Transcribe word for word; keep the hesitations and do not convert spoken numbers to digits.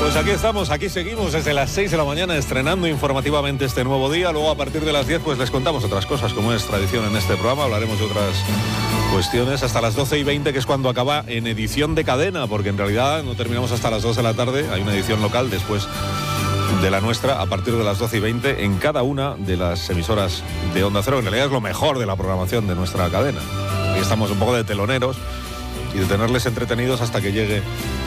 Pues aquí estamos, aquí seguimos desde las seis de la mañana estrenando informativamente este nuevo día. Luego a partir de las diez pues les contamos otras cosas, como es tradición en este programa. Hablaremos de otras cuestiones hasta las doce y veinte, que es cuando acaba en edición de cadena, porque en realidad no terminamos hasta las dos de la tarde. Hay una edición local después de la nuestra a partir de las doce y veinte en cada una de las emisoras de Onda Cero. En realidad es lo mejor de la programación de nuestra cadena. Y estamos un poco de teloneros y de tenerles entretenidos hasta que llegue